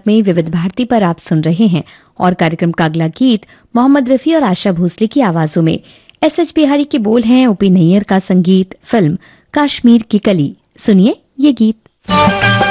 में विविध भारती पर आप सुन रहे हैं और कार्यक्रम का अगला गीत मोहम्मद रफी और आशा भोसले की आवाजों में। एस.एच. बिहारी के बोल हैं, ओ.पी. नैयर का संगीत, फिल्म कश्मीर की कली। सुनिए ये गीत।